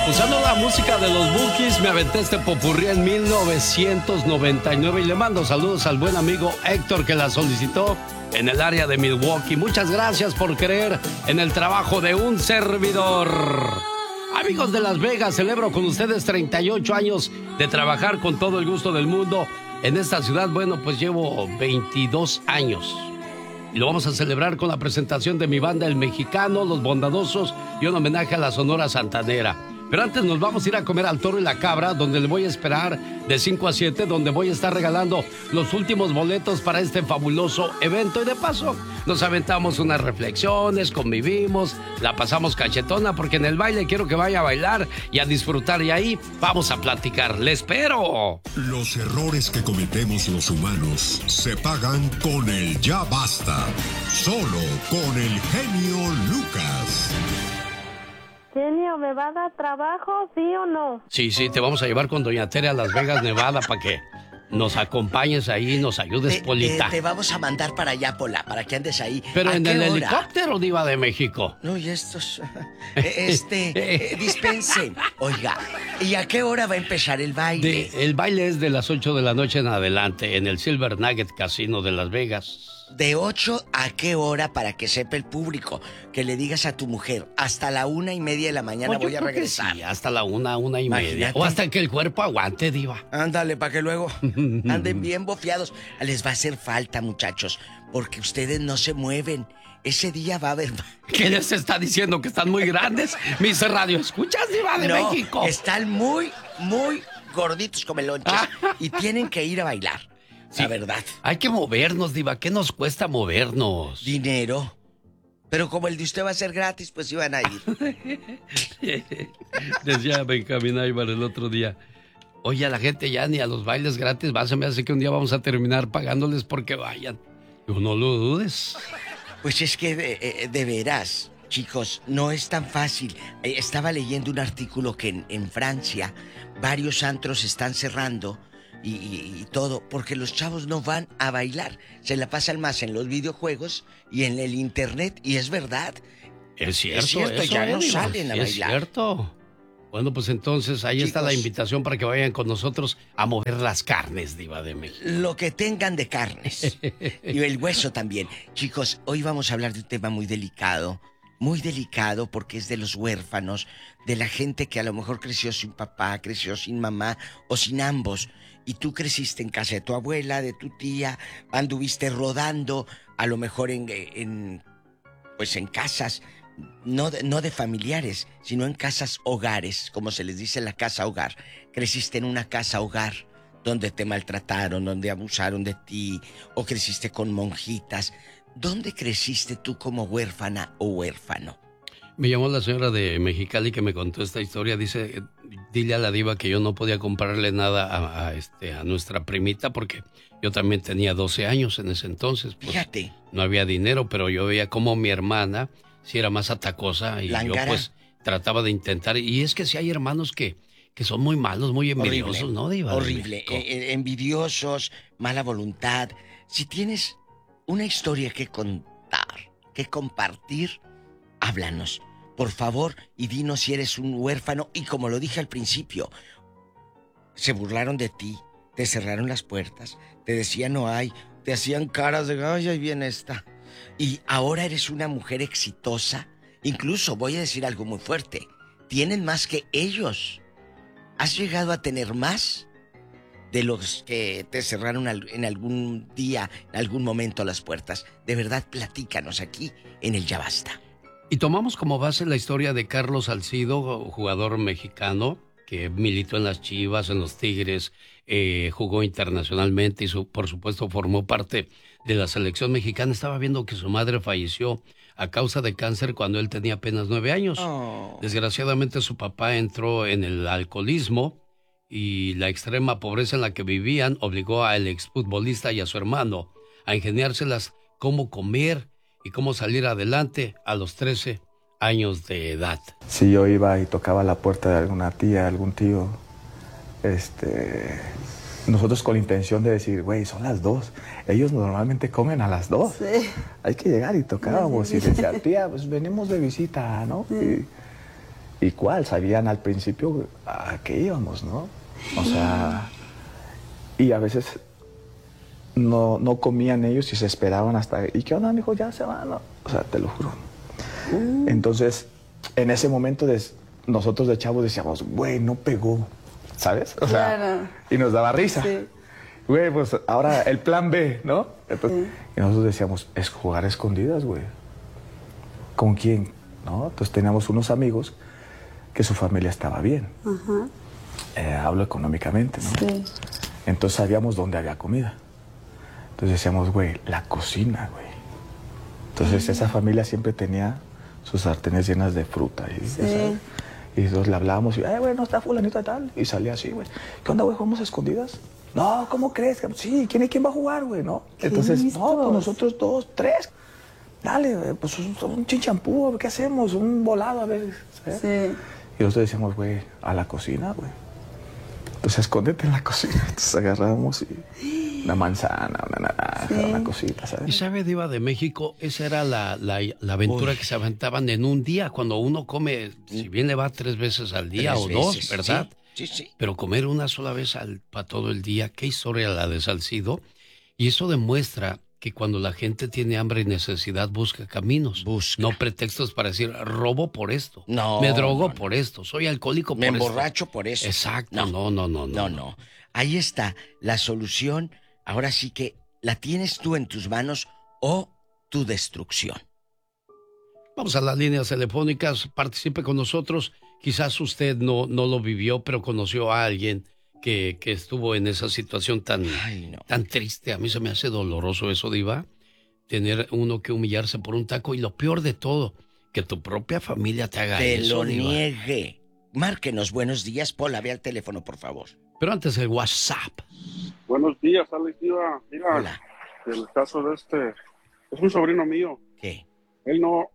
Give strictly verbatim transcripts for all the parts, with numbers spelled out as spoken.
Usando la música de los Bukis, me aventé este popurrí en mil novecientos noventa y nueve y le mando saludos al buen amigo Héctor que la solicitó en el área de Milwaukee. Muchas gracias por creer en el trabajo de un servidor. Amigos de Las Vegas, celebro con ustedes treinta y ocho años de trabajar con todo el gusto del mundo en esta ciudad. Bueno, pues llevo veintidós años. Y lo vamos a celebrar con la presentación de mi banda El Mexicano, Los Bondadosos y un homenaje a la Sonora Santanera. Pero antes nos vamos a ir a comer al Toro y la Cabra, donde le voy a esperar de cinco a siete, donde voy a estar regalando los últimos boletos para este fabuloso evento. Y de paso, nos aventamos unas reflexiones, convivimos, la pasamos cachetona, porque en el baile quiero que vaya a bailar y a disfrutar. Y ahí vamos a platicar. ¡Le espero! Los errores que cometemos los humanos se pagan con el ya basta. Solo con el genio Lucas. Genio, ¿me va a dar trabajo, sí o no? Sí, sí, te vamos a llevar con doña Tere a Las Vegas, Nevada, para que nos acompañes ahí y nos ayudes, te, Polita. Te, te vamos a mandar para allá, Pola, para que andes ahí. Pero en el hora? helicóptero, Diva de México. No, y estos... Este, eh, dispensen. Oiga, ¿y a qué hora va a empezar el baile? De, el baile es de las ocho de la noche en adelante, en el Silver Nugget Casino de Las Vegas. ¿De ocho a qué hora para que sepa el público? Que le digas a tu mujer, hasta la una y media de la mañana Pues voy a regresar. Sí, hasta la una, una y Imagínate. media. O hasta que el cuerpo aguante, Diva. Ándale, para que luego anden bien bofiados. Les va a hacer falta, muchachos, porque ustedes no se mueven. Ese día va a haber... ¿Qué les está diciendo? ¿Que están muy grandes? Mis radioescuchas, Diva de no, México. Están muy, muy gorditos como lonches y tienen que ir a bailar. Sí, la verdad. Hay que movernos, Diva. ¿Qué nos cuesta movernos? Dinero. Pero como el de usted va a ser gratis, pues iban a ir. Decía Benjamín Aybar el otro día. Oye, a la gente ya ni a los bailes gratis va. Se me hace que un día vamos a terminar pagándoles porque vayan. Yo no lo dudes. Pues es que de, de veras, chicos, no es tan fácil. Estaba leyendo un artículo que en, en Francia varios antros están cerrando. Y, y, y todo, porque los chavos no van a bailar. Se la pasan más en los videojuegos y en el internet, y es verdad. Es cierto, es cierto, eso, ya no Diva. salen a es bailar. Es cierto. Bueno, pues entonces ahí Chicos, está la invitación para que vayan con nosotros a mover las carnes, Diva de México. Lo que tengan de carnes. Y el hueso también. Chicos, hoy vamos a hablar de un tema muy delicado. Muy delicado porque es de los huérfanos, de la gente que a lo mejor creció sin papá, creció sin mamá o sin ambos. Y tú creciste en casa de tu abuela, de tu tía, anduviste rodando, a lo mejor en, en pues en casas, no de, no de familiares, sino en casas hogares, como se les dice la casa hogar. Creciste en una casa hogar donde te maltrataron, donde abusaron de ti, o creciste con monjitas. ¿Dónde creciste tú como huérfana o huérfano? Me llamó la señora de Mexicali que me contó esta historia. Dice, dile a la Diva que yo no podía comprarle nada a, a, este, a nuestra primita porque yo también tenía doce años en ese entonces. Pues, Fíjate. No había dinero, pero yo veía como mi hermana sí era más atacosa y Lángara. Yo pues trataba de intentar. Y es que sí hay hermanos que, que son muy malos, muy envidiosos, horrible, ¿no, Diva? Horrible, eh, envidiosos, mala voluntad. Si tienes una historia que contar, que compartir, háblanos, por favor, y dinos si eres un huérfano. Y como lo dije al principio, se burlaron de ti, te cerraron las puertas, te decían no hay, te hacían caras de ay, ahí viene esta. Y ahora eres una mujer exitosa. Incluso voy a decir algo muy fuerte, tienen más que ellos. ¿Has llegado a tener más de los que te cerraron en algún día, en algún momento las puertas? De verdad, platícanos aquí en el Ya Basta. Y tomamos como base la historia de Carlos Salcido, jugador mexicano que militó en las Chivas, en los Tigres, eh, jugó internacionalmente y su, por supuesto formó parte de la selección mexicana. Estaba viendo que su madre falleció a causa de cáncer cuando él tenía apenas nueve años. Oh. Desgraciadamente su papá entró en el alcoholismo y la extrema pobreza en la que vivían obligó al exfutbolista y a su hermano a ingeniárselas cómo comer y cómo salir adelante a los trece años de edad. Si yo iba y tocaba la puerta de alguna tía, algún tío, este, nosotros con la intención de decir, güey, son las dos. Ellos normalmente comen a las dos. Sí. Hay que llegar y tocábamos sí, sí, sí. Y decía, tía, pues venimos de visita, ¿no? Sí. Y, ¿Y cuál? Sabían al principio a qué íbamos, ¿no? O sea, y a veces no, no comían ellos y se esperaban hasta... ¿Y qué onda, mijo? Ya se van, ¿no? O sea, te lo juro. Mm. Entonces, en ese momento de, nosotros de chavos decíamos, güey, no pegó, ¿sabes? O sea, claro. Y nos daba risa. Sí. Güey, pues ahora el plan B, ¿no? Entonces, sí. Y nosotros decíamos, es jugar a escondidas, güey. ¿Con quién? ¿No? Entonces teníamos unos amigos que su familia estaba bien. Uh-huh. Eh, hablo económicamente, ¿no? Sí. Entonces sabíamos dónde había comida. Entonces decíamos, güey, la cocina, güey. Entonces uh-huh. esa familia siempre tenía sus sartenes llenas de fruta. Y, sí. ¿sabes? Y entonces le hablábamos y, ay, güey, no está fulanito de tal. Y salía así, güey. ¿Qué onda, güey? ¿Jugamos a escondidas? No, ¿cómo crees? Sí, ¿quién, ¿quién va a jugar, güey? ¿No? Entonces, no, pues nosotros dos, tres. Dale, pues un, un chinchampú, ¿qué hacemos? Un volado, a ver. ¿sabes? Sí. Y nosotros decíamos, güey, a la cocina, güey. Entonces, escóndete en la cocina. Entonces agarramos y una manzana, una naranja, sí. una cosita, ¿sabes? Y sabe, Diva de México, esa era la, la, la aventura Uy. que se aventaban en un día, cuando uno come, si bien le va tres veces al día tres o veces, dos, ¿verdad? Sí, sí, sí. Pero comer una sola vez al, para todo el día, qué historia la de Salcido. Y eso demuestra que cuando la gente tiene hambre y necesidad busca caminos, busca. no pretextos para decir robo por esto, no, me drogo no, por esto, soy alcohólico me por esto. Me emborracho por eso. Exacto, no. No, no, no, no, no, no. Ahí está la solución. Ahora sí que la tienes tú en tus manos o tu destrucción. Vamos a las líneas telefónicas, participe con nosotros. Quizás usted no, no lo vivió, pero conoció a alguien Que, que estuvo en esa situación tan, Ay, no. tan triste. A mí se me hace doloroso eso, Diva, tener uno que humillarse por un taco y lo peor de todo, que tu propia familia te haga te eso, lo Diva. niegue. Márquenos, buenos días, Pola, ve al teléfono, por favor. Pero antes el WhatsApp. Buenos días, Alex, Diva. Mira, Hola. El caso de este, es un sobrino mío. ¿Qué? Él no,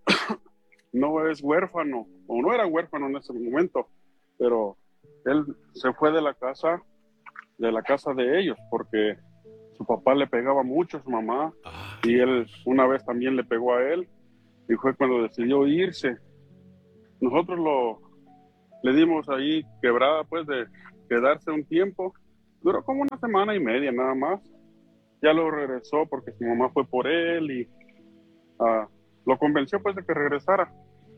no es huérfano, o no era huérfano en ese momento, pero... Él se fue de la casa, de la casa de ellos, porque su papá le pegaba mucho a su mamá, ah, y él una vez también le pegó a él, y fue cuando decidió irse. Nosotros lo, le dimos ahí quebrada, pues, de quedarse un tiempo. Duró como una semana y media nada más. Ya lo regresó porque su mamá fue por él y uh, lo convenció, pues, de que regresara.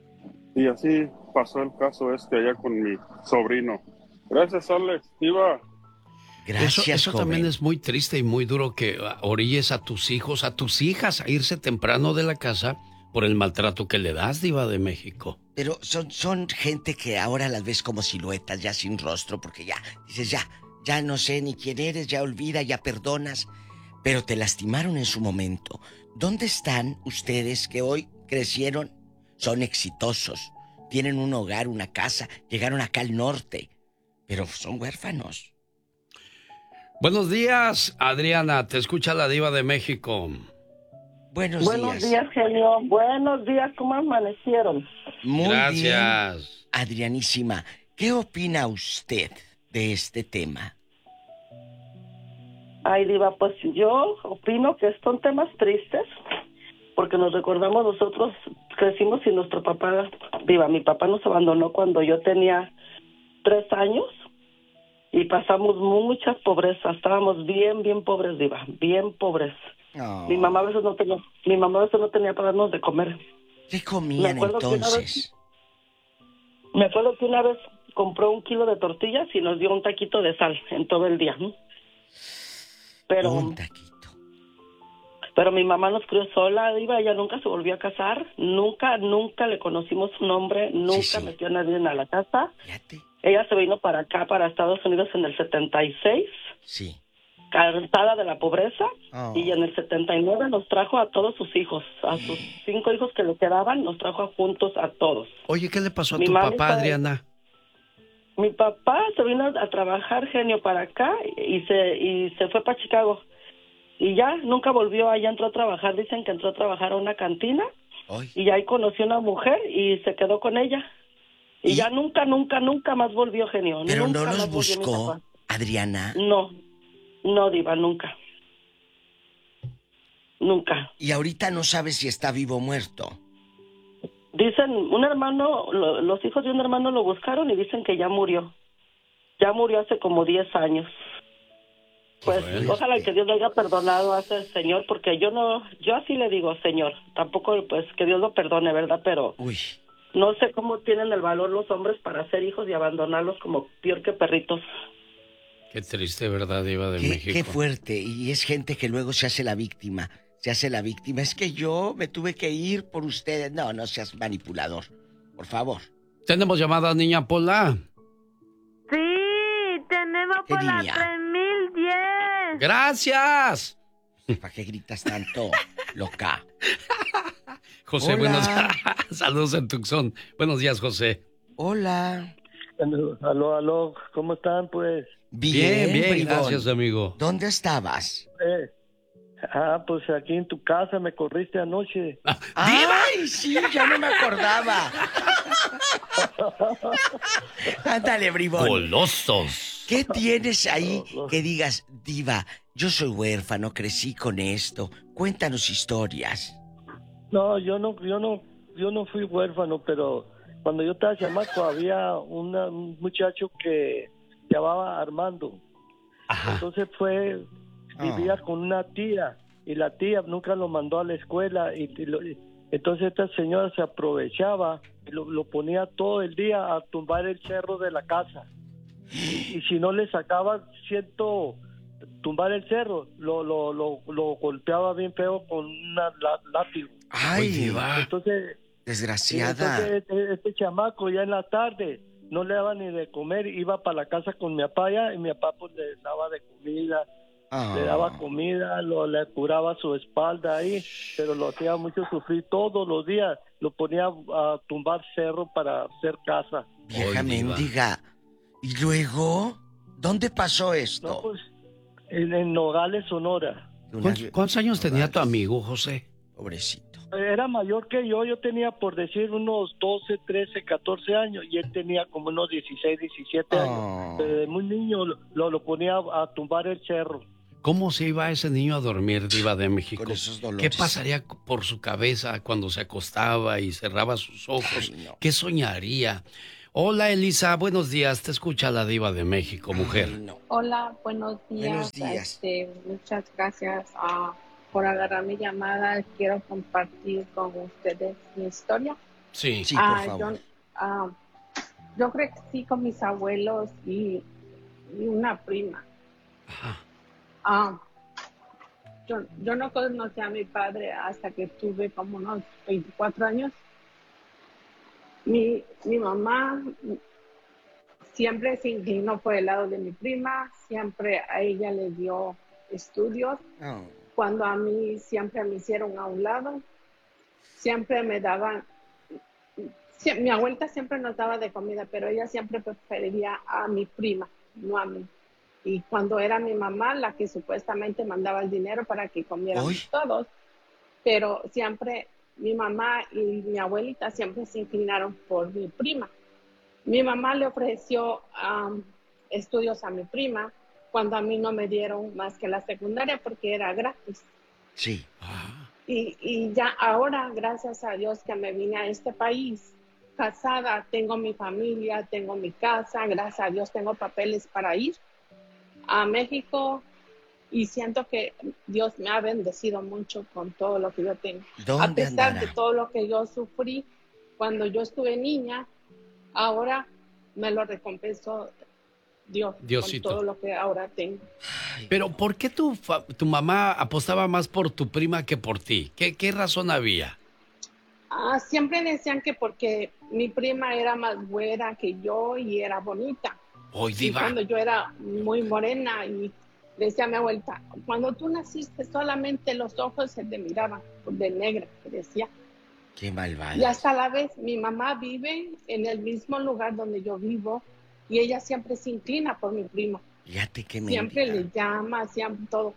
Y así pasó el caso este allá con mi sobrino. Gracias, Alex. Diva. Gracias, eso eso también es muy triste y muy duro que orilles a tus hijos, a tus hijas a irse temprano de la casa por el maltrato que le das, Diva de México. Pero son, son gente que ahora las ves como siluetas, ya sin rostro, porque ya, dices, ya, ya no sé ni quién eres, ya olvida, ya perdonas, pero te lastimaron en su momento. ¿Dónde están ustedes que hoy crecieron? Son exitosos, tienen un hogar, una casa, llegaron acá al norte, pero son huérfanos. Buenos días, Adriana, te escucha la Diva de México. Buenos, Buenos días. Buenos días, genio. Buenos días, ¿cómo amanecieron? Muy Gracias. bien, Adrianísima. ¿Qué opina usted de este tema? Ay, Diva, pues yo opino que son temas tristes, porque nos recordamos nosotros crecimos sin nuestro papá. Viva, mi papá nos abandonó cuando yo tenía tres años y pasamos mucha pobreza. Estábamos bien, bien pobres, Diva, bien pobres. Oh. Mi mamá a veces no tenía, mi mamá a veces no tenía para darnos de comer. ¿Qué comían entonces? Vez, me acuerdo que una vez compró un kilo de tortillas y nos dio un taquito de sal en todo el día. Pero un taquito. Pero mi mamá nos crió sola, Diva, ella nunca se volvió a casar, nunca, nunca le conocimos su nombre, nunca sí, sí. metió a nadie a la casa. Fíjate. Ella se vino para acá, para Estados Unidos en el setenta y seis. Sí. Cansada de la pobreza. Oh. Y en el setenta y nueve nos trajo a todos sus hijos, a sus cinco hijos que le quedaban, nos trajo juntos a todos. Oye, ¿qué le pasó a mi tu papá, fue... Adriana? Mi papá se vino a trabajar, genio, para acá y se, y se fue para Chicago. Y ya, nunca volvió, allá entró a trabajar, dicen que entró a trabajar a una cantina. Ay. Y ahí conoció a una mujer y se quedó con ella. Y, ¿Y? ya nunca, nunca, nunca más volvió, genio. Pero nunca no los buscó, Adriana. No, no, Diva, nunca. Nunca. Y ahorita no sabes si está vivo o muerto. Dicen, un hermano, lo, los hijos de un hermano lo buscaron y dicen que ya murió. Ya murió hace como diez años. Pues Bueno. ojalá que Dios le haya perdonado a ese señor, porque yo no, yo así le digo, señor, tampoco pues que Dios lo perdone, ¿verdad? Pero Uy. no sé cómo tienen el valor los hombres para hacer hijos y abandonarlos como peor que perritos. Qué triste, ¿verdad, Diva de Qué, México? qué fuerte. Y es gente que luego se hace la víctima. Se hace la víctima. Es que yo me tuve que ir por ustedes. No, no seas manipulador. Por favor. Tenemos llamada, niña Pola. Sí, tenemos ¿Qué por la niña? tres mil diez. ¡Gracias! ¿Para qué gritas tanto, loca? José, Hola. buenos saludos en Tucson. Buenos días, José. Hola. Aló, aló, ¿cómo están, pues? Bien, bien, bribón. gracias, amigo. ¿Dónde estabas? Eh, ah, pues aquí en tu casa me corriste anoche. ¡Ay, sí! Ya no me acordaba. Ándale, bribón. ¡Golosos! ¿Qué tienes ahí que digas, Diva, yo soy huérfano, crecí con esto? Cuéntanos historias. No, yo no, yo no, yo no fui huérfano, pero cuando yo estaba chamaco había una, un muchacho que se llamaba Armando. Ajá. Entonces fue, vivía Ah. con una tía y la tía nunca lo mandó a la escuela y, y lo- y- entonces esta señora se aprovechaba y lo, lo ponía todo el día a tumbar el cerro de la casa. Y, y si no le sacaba ciento tumbar el cerro, lo, lo, lo, lo golpeaba bien feo con una lá- látigo. Ay, Oye, Diva. Entonces, desgraciada. entonces este, este chamaco ya en la tarde no le daba ni de comer, iba para la casa con mi papá ya, y mi papá pues le daba de comida, Ah. le daba comida, lo, le curaba su espalda ahí, pero lo hacía mucho sufrir todos los días, lo ponía a tumbar cerro para hacer casa. Vieja Ay, Diva. mendiga. ¿Y luego? ¿Dónde pasó esto? No, pues, en, en Nogales, Sonora. Una- ¿Cuántos, cuántos años tenía tu amigo, José? Pobrecito. Era mayor que yo, yo tenía por decir unos doce, trece, catorce años y él tenía como unos dieciséis, diecisiete Oh. años. Desde muy niño lo, lo, lo ponía a, a tumbar el cerro. ¿Cómo se iba ese niño a dormir, Diva de México? Con esos ¿Qué dolores. pasaría por su cabeza cuando se acostaba y cerraba sus ojos? Ay, no. ¿Qué soñaría? Hola, Elisa, buenos días. Te escucha la Diva de México, mujer. Ay, no. Hola, buenos días. Buenos días. Este, muchas gracias ah, por agarrar mi llamada. Quiero compartir con ustedes mi historia. Sí. Sí, por Ah, favor. Yo, ah, yo crecí con mis abuelos y, y una prima. Ajá. Ah, yo, yo no conocí a mi padre hasta que tuve como unos veinticuatro años. Mi, mi mamá siempre se inclinó por el lado de mi prima, siempre a ella le dio estudios, Oh. cuando a mí siempre me hicieron a un lado, siempre me daban, sie- mi abuelita siempre nos daba de comida, pero ella siempre prefería a mi prima, no a mí. Y cuando era mi mamá la que supuestamente mandaba el dinero para que comiéramos Uy. todos, pero siempre mi mamá y mi abuelita siempre se inclinaron por mi prima. Mi mamá le ofreció um, estudios a mi prima cuando a mí no me dieron más que la secundaria porque era gratis. Sí. Ah, Y, y ya ahora, gracias a Dios que me vine a este país, casada, tengo mi familia, tengo mi casa, gracias a Dios tengo papeles para ir a México y siento que Dios me ha bendecido mucho con todo lo que yo tengo. ¿Dónde A pesar andará? de todo lo que yo sufrí cuando yo estuve niña, ahora me lo recompensó Dios Diosito. con todo lo que ahora tengo. pero ¿por qué tu, fa- tu mamá apostaba más por tu prima que por ti? ¿Qué, qué razón había? Ah, siempre decían que porque mi prima era más güera que yo y era bonita. Hoy, Y Diva. cuando yo era muy morena y decía a mi abuelita, cuando tú naciste solamente los ojos se te miraban de negra, que decía. Qué malvada. Y hasta la vez mi mamá vive en el mismo lugar donde yo vivo y ella siempre se inclina por mi prima. Fíjate qué Siempre mendiga. le llama, siempre todo.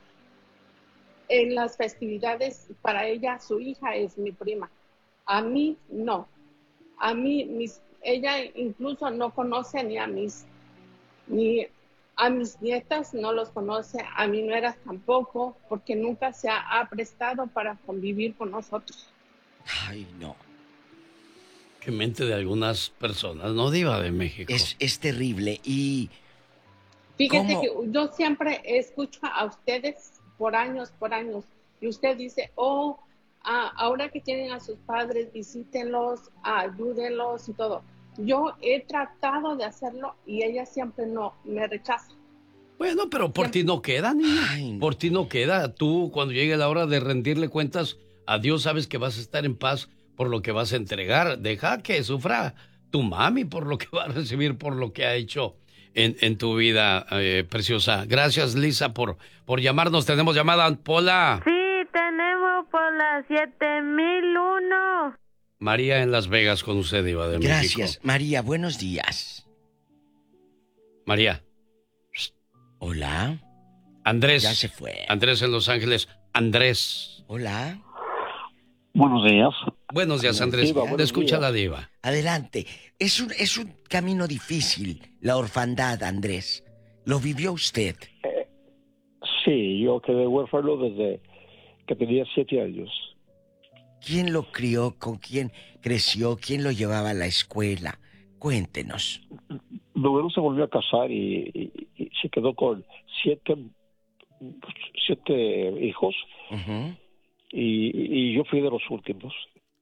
En las festividades, para ella, su hija es mi prima. A mí, no. A mí, mis, ella incluso no conoce ni a mis, ni a mis nietas, no los conoce, a mi nuera tampoco, porque nunca se ha, ha prestado para convivir con nosotros. Ay, no. Qué mente de algunas personas, ¿no, Diva de México? Es, es terrible y... Fíjate ¿cómo? que yo siempre escucho a ustedes por años, por años, y usted dice, oh, ah, ahora que tienen a sus padres, visítenlos, ayúdenlos y todo. Yo he tratado de hacerlo y ella siempre no, me rechaza. Bueno, pero por ti no queda, niña. Ay, no. Por ti no queda. Tú, cuando llegue la hora de rendirle cuentas a Dios, sabes que vas a estar en paz por lo que vas a entregar. Deja que sufra tu mami por lo que va a recibir, por lo que ha hecho en, en tu vida, eh, preciosa. Gracias, Lisa, por, por llamarnos. Tenemos llamada, Pola. Sí, tenemos por las siete mil uno. María en Las Vegas con usted, Diva de México. Gracias, María, buenos días. María. Hola. Andrés. Ya se fue. Andrés en Los Ángeles. Andrés. Hola. Buenos días. Buenos días, Andrés. Diva, buenos Te escucha días. la Diva. Adelante. Es un, es un camino difícil, la orfandad, Andrés. ¿Lo vivió usted? Eh, sí, yo quedé huérfano desde que tenía siete años. ¿Quién lo crió? ¿Con quién creció? ¿Quién lo llevaba a la escuela? Cuéntenos. Mi abuelo se volvió a casar y, y- y se quedó con siete, siete hijos Ujú. y, y yo fui de los últimos.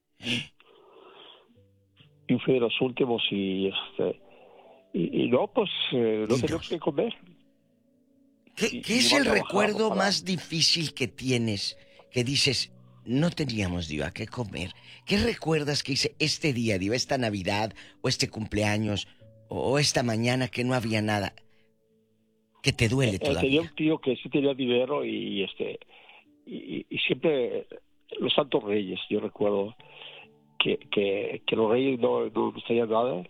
Yo fui de los últimos y este y, y no, pues eh, no Y teníamos dos. que comer. ¿Qué, Y- qué y es iba a el trabajar recuerdo para- más difícil que tienes? Que dices, no teníamos, Diva, qué comer. ¿Qué recuerdas que hice este día, Diva, esta Navidad, o este cumpleaños, o esta mañana que no había nada? Que te duele Eh, tenía todavía. un tío que sí tenía dinero y este y, y siempre los santos reyes, yo recuerdo que, que, que los reyes no, no nos traían nada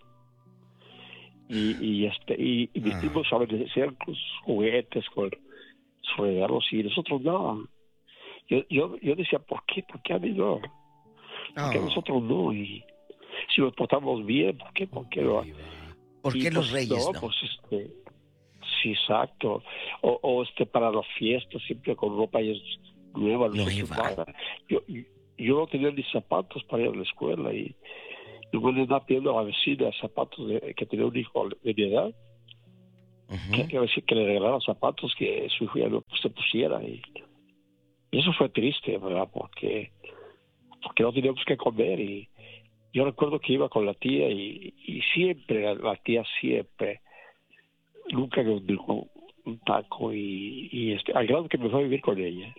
y, y este y, y mis Ah. primos amanecían con sus juguetes, con sus regalos y nosotros nada. Yo, yo, yo decía, ¿por qué? ¿Por qué a mí no? ¿Por qué a Oh. nosotros no? Y si nos portamos bien, ¿por qué? ¿Por qué no? ¿Por Y, qué los pues, reyes no? no? Pues este, sí, exacto. O, o este para las fiestas, siempre con ropa ya nueva. nosotros Nueva. nada. Yo, yo no tenía ni zapatos para ir a la escuela y yo me andaba pidiendo a la vecina zapatos de, que tenía un hijo de mi edad, Ujú. que, que, que le regalara zapatos que su hijo ya no se pusiera. Y, y eso fue triste, ¿verdad? Porque, porque no teníamos que comer y yo recuerdo que iba con la tía y, y siempre, la, la tía siempre, nunca nos dijo un taco y, y este, al grado que me fue a vivir con ella,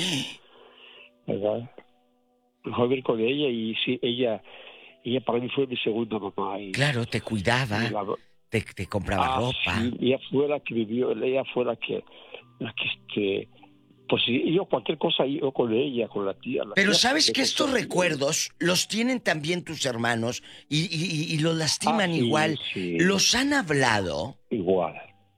¿verdad? Me fue a vivir con ella y sí, ella, ella para mí fue mi segunda mamá. Y, Claro, te cuidaba, y la- te, te compraba ah, ropa. sí, ella fue la que vivió, ella fue la que, la que este, pues sí, yo cualquier cosa yo con ella, con la tía. La Pero tía, sabes porque que estos pues, recuerdos los tienen también tus hermanos y, y- y- y los lastiman ah, sí, igual. sí. ¿Los han hablado? Igual.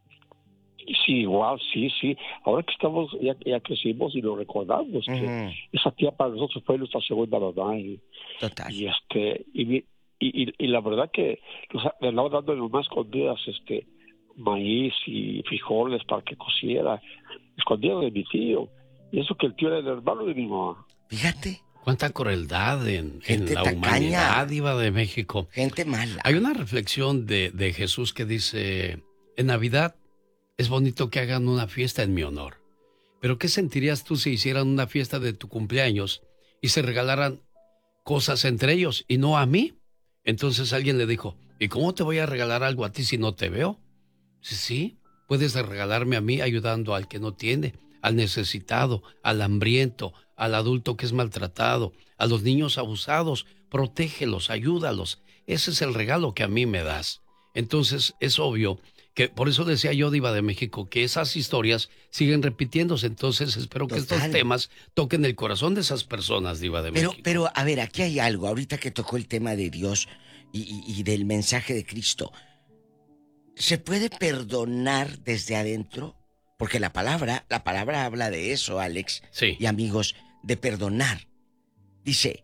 Sí, igual, sí, sí. Ahora que estamos, ya, ya crecimos y lo recordamos, que Ujú. esa tía para nosotros fue nuestra segunda mamá. Y, Total. y este, y, mi- y, y, y la verdad que nos le andaba dando en más escondidas este, maíz y frijoles para que cociera, escondidas de mi tío. Y eso que el tío era el hermano de mi mamá. Fíjate, Cuánta crueldad en, en Gente la tacaña. humanidad, Diva de México. gente mala. Hay una reflexión de, de Jesús que dice, en Navidad es bonito que hagan una fiesta en mi honor. Pero ¿qué sentirías tú si hicieran una fiesta de tu cumpleaños y se regalaran cosas entre ellos y no a mí? Entonces alguien le dijo, ¿y cómo te voy a regalar algo a ti si no te veo? Sí, sí, puedes regalarme a mí ayudando al que no tiene, al necesitado, al hambriento, al adulto que es maltratado, a los niños abusados. Protégelos, ayúdalos. Ese es el regalo que a mí me das. Entonces es obvio que por eso decía yo, Diva de México, que esas historias siguen repitiéndose. Entonces espero que Total. estos temas toquen el corazón de esas personas, Diva de Pero, México. pero, a ver, aquí hay algo. Ahorita que tocó el tema de Dios y, y- y del mensaje de Cristo, ¿se puede perdonar desde adentro? Porque la palabra, la palabra habla de eso, Alex Sí. y amigos, de perdonar. Dice,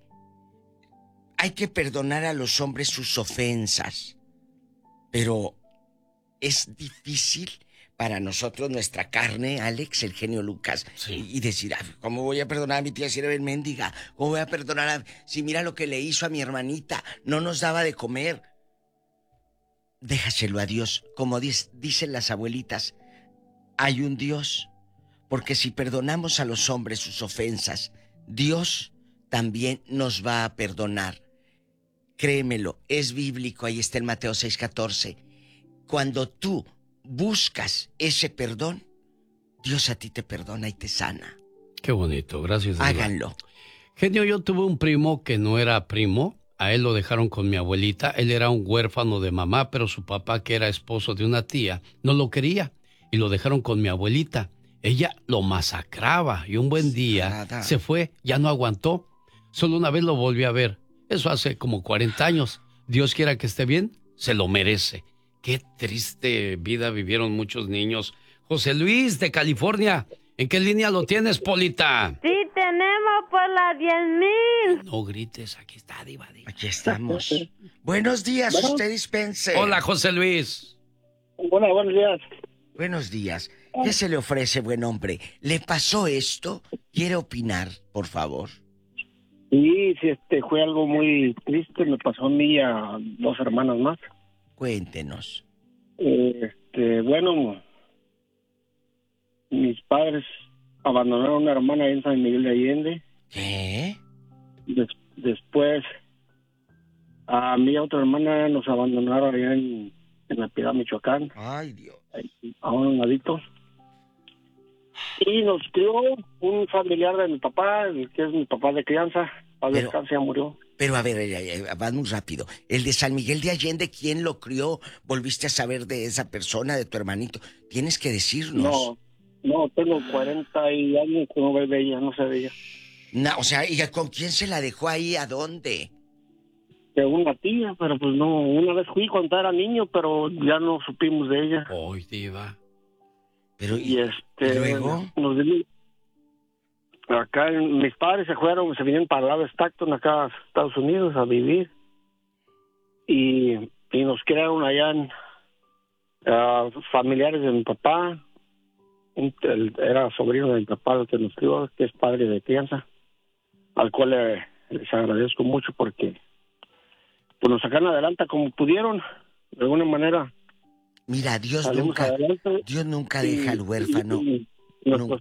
hay que perdonar a los hombres sus ofensas, pero es difícil para nosotros nuestra carne, Alex, el genio Lucas, sí. y, y decir, ¿cómo voy a perdonar a mi tía si era bien mendiga? ¿Cómo voy a perdonar a... si mira lo que le hizo a mi hermanita, no nos daba de comer? Déjaselo a Dios, como dice, dicen las abuelitas, hay un Dios, porque si perdonamos a los hombres sus ofensas, Dios también nos va a perdonar. Créemelo, es bíblico, ahí está en Mateo seis catorce. Cuando tú buscas ese perdón, Dios a ti te perdona y te sana. Qué bonito, gracias. Háganlo. Genio, yo tuve un primo que no era primo, a él lo dejaron con mi abuelita, él era un huérfano de mamá, pero su papá, que era esposo de una tía, no lo quería y lo dejaron con mi abuelita. Ella lo masacraba y un buen día Nada. se fue, ya no aguantó. Solo una vez lo volví a ver, eso hace como cuarenta años. Dios quiera que esté bien, se lo merece. Qué triste vida vivieron muchos niños. José Luis, de California, ¿en qué línea lo tienes, Polita? Sí, tenemos por la diez mil. No grites, aquí está, diva, diva. Aquí estamos. Buenos días, bueno, usted dispense. Hola, José Luis. Hola, buenos días. Buenos días. ¿Qué se le ofrece, buen hombre? ¿Le pasó esto? ¿Quiere opinar, por favor? Sí, sí, este, fue algo muy triste. Me pasó a mí y a dos hermanas más. Cuéntenos. Este, bueno, mis padres abandonaron a una hermana en San Miguel de Allende. ¿Qué? Des, después, a mí y a otra hermana nos abandonaron allá en, en La Piedad, Michoacán. Ay, Dios. A un ladito. Y nos crió un familiar de mi papá, que es mi papá de crianza. A descansar, ya murió. Pero a ver, va muy rápido. El de San Miguel de Allende, ¿quién lo crió? ¿Volviste a saber de esa persona, de tu hermanito? Tienes que decirnos. No, no, tengo cuarenta y años que no veo de ella, no sé de ella. No, o sea, ¿y con quién se la dejó ahí? ¿A dónde? De una tía, pero pues no, una vez fui cuando era niño, pero ya no supimos de ella. Ay, diva. Pero, ¿y, y este, luego? Nos dimos... Acá mis padres se fueron, se vinieron para el lado de Stockton, acá a Estados Unidos, a vivir. Y, y nos crearon allá en, uh, familiares de mi papá. Un, el, era sobrino de mi papá el que nos crió, que es padre de crianza, al cual le, les agradezco mucho porque pues, nos sacaron adelante como pudieron, de alguna manera. Mira, Dios nunca, Dios nunca deja al huérfano. Y, y nuestros